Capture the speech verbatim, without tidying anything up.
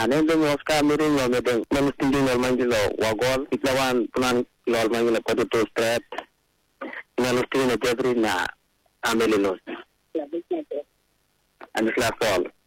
Ane dum Oscar miring lo medeng manusting normal lo wagol iklawan punan normal lo pada to strat manusting na jabri na amelinos. Ane slap all.